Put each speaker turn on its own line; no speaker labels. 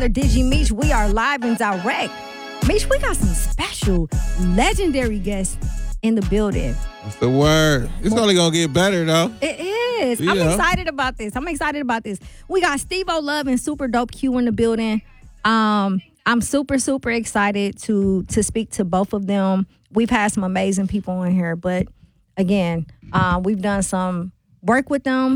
Taylor, Digi Meech. We are live and direct. Meech, we got some special, legendary guests in the building.
That's the word. It's only going to get better, though.
It is.
Yeah.
I'm excited about this. We got Steve-O Love and Super Dope Q in the building. I'm super, super excited to speak to both of them. We've had some amazing people in here, but again, we've done some work with them